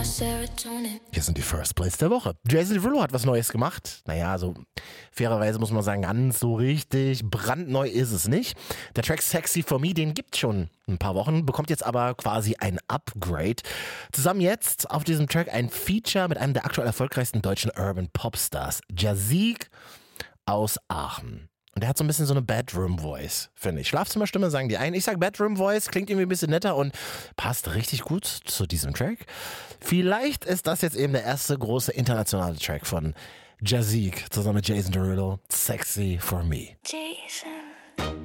Hier sind die First Plays der Woche. Jason Derulo hat was Neues gemacht. Naja, so fairerweise muss man sagen, ganz so richtig brandneu ist es nicht. Der Track Sexy For Me, den gibt schon ein paar Wochen, bekommt jetzt aber quasi ein Upgrade. Zusammen jetzt auf diesem Track ein Feature mit einem der aktuell erfolgreichsten deutschen Urban Popstars, Jazik aus Aachen. Und der hat so ein bisschen so eine Bedroom-Voice, finde ich. Schlafzimmerstimme sagen die einen. Ich sage Bedroom-Voice, klingt irgendwie ein bisschen netter und passt richtig gut zu diesem Track. Vielleicht ist das jetzt eben der erste große internationale Track von Jazik zusammen mit Jason Derulo. Sexy For Me. Jason.